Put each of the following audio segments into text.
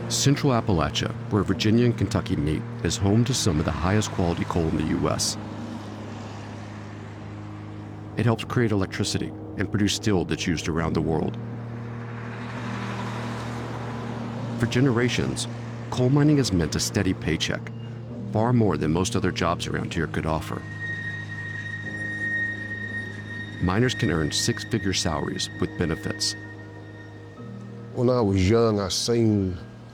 Central Appalachia, where Virginia and Kentucky meet, is home to some of the highest quality coal in the U.S. It helps create electricity and produce steel that's used around the world. For generations, coal mining has meant a steady paycheck, far more than most other jobs around here could offer. Miners can earn six-figure salaries with benefits. When I was young, I seen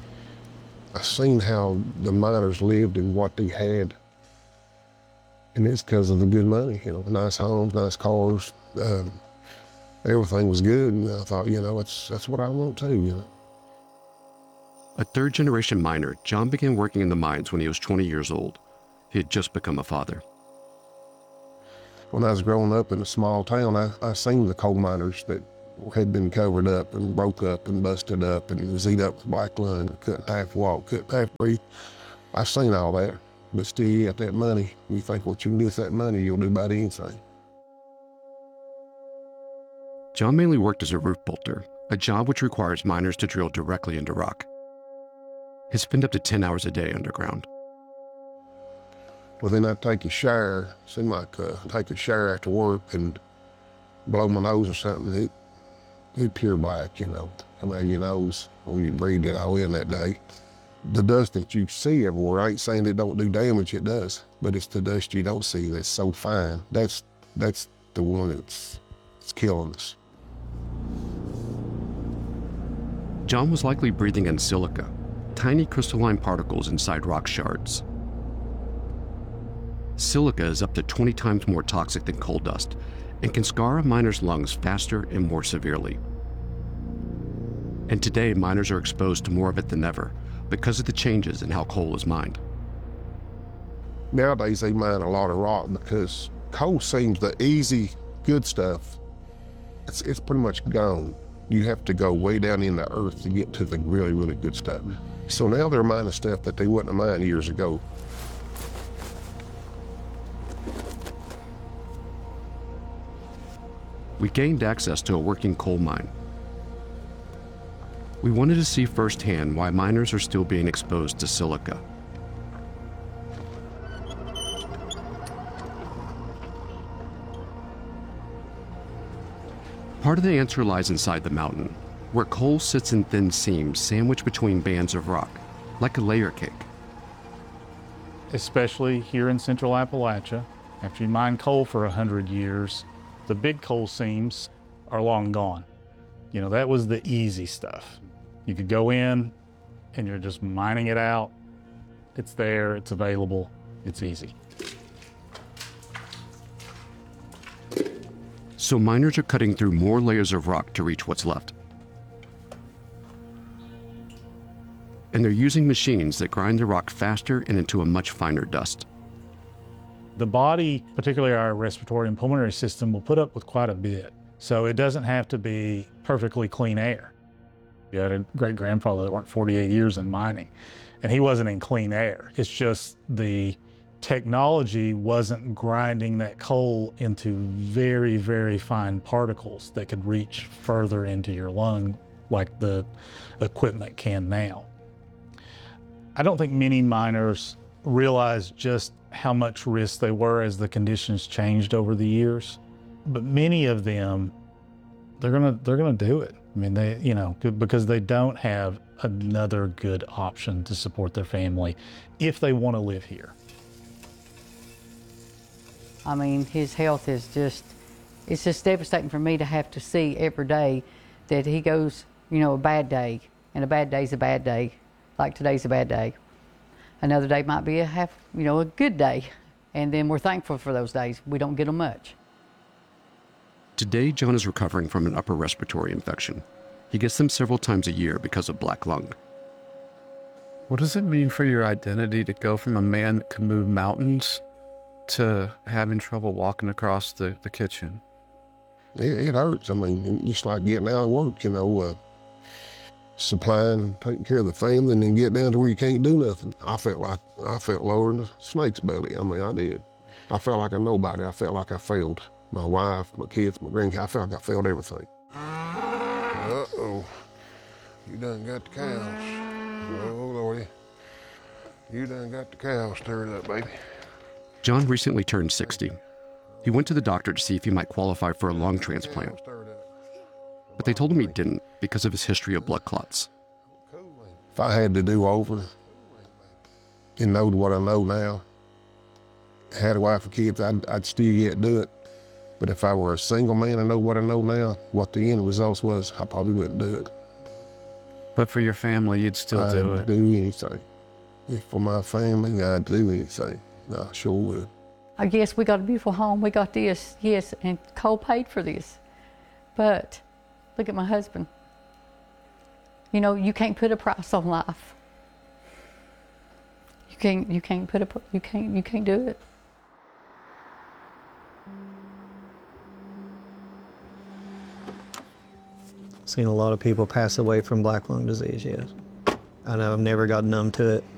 how the miners lived and what they had. And it's because of the good money, nice homes, nice cars. Everything was good, and I thought, that's what I want too, A third-generation miner, John began working in the mines when he was 20 years old. He had just become a father. When I was growing up in a small town, I seen the coal miners that had been covered up and broke up and busted up and was eat up with black lung, couldn't half walk, couldn't half breathe. I seen all that, but still you got that money. You think what you can do with that money, you'll do about anything. John mainly worked as a roof bolter, a job which requires miners to drill directly into rock. He spent up to 10 hours a day underground. Well, then I'd take a shower, seemed like take a shower after work and blow my nose or something. It'd pure black, come out of your nose when you breathed it all in that day. The dust that you see everywhere, I ain't saying it don't do damage, it does, but it's the dust you don't see that's so fine. That's the one that's killing us. John was likely breathing in silica, tiny crystalline particles inside rock shards. Silica is up to 20 times more toxic than coal dust and can scar a miner's lungs faster and more severely. And today, miners are exposed to more of it than ever because of the changes in how coal is mined. Nowadays, they mine a lot of rock because coal seems the easy, good stuff. It's pretty much gone. You have to go way down in the earth to get to the really, really good stuff. So now they're mining stuff that they wouldn't have mined years ago. We gained access to a working coal mine. We wanted to see firsthand why miners are still being exposed to silica. Part of the answer lies inside the mountain, where coal sits in thin seams sandwiched between bands of rock, like a layer cake. Especially here in Central Appalachia, after you mine coal for 100 years, the big coal seams are long gone. That was the easy stuff. You could go in and you're just mining it out. It's there, it's available, it's easy. So miners are cutting through more layers of rock to reach what's left. And they're using machines that grind the rock faster and into a much finer dust. The body, particularly our respiratory and pulmonary system, will put up with quite a bit. So it doesn't have to be perfectly clean air. You had a great-grandfather that worked 48 years in mining, and he wasn't in clean air. It's just the technology wasn't grinding that coal into very, very fine particles that could reach further into your lung like the equipment can now. I don't think many miners realized just how much risk they were as the conditions changed over the years. But many of them, they're gonna do it. I mean, because they don't have another good option to support their family if they want to live here. I mean, his health is it's just devastating for me to have to see every day that he goes, a bad day, and a bad day's a bad day, like today's a bad day. Another day might be a good day, and then we're thankful for those days. We don't get them much. Today, John is recovering from an upper respiratory infection. He gets them several times a year because of black lung. What does it mean for your identity to go from a man that can move mountains to having trouble walking across the kitchen? It hurts. I mean, just like getting out of work, supplying, taking care of the family, and then get down to where you can't do nothing. I felt lower than a snake's belly. I mean, I did. I felt like a nobody. I felt like I failed my wife, my kids, my grandkids. I felt like I failed everything. Uh-oh. You done got the cows. Oh, Lordy. You done got the cow stirred up, baby. John recently turned 60. He went to the doctor to see if he might qualify for a lung transplant, but they told him he didn't because of his history of blood clots. If I had to do over and know what I know now, had a wife and kids, I'd still yet do it. But if I were a single man and know what I know now, what the end result was, I probably wouldn't do it. But for your family, you'd still do I'd it. do anything. If for my family, I'd do anything. I sure would. I guess we got a beautiful home, we got this, yes, and Cole paid for this. But look at my husband. You know, you can't put a price on life. You can't do it. Seen a lot of people pass away from black lung disease, yes. I know I've never got numb to it.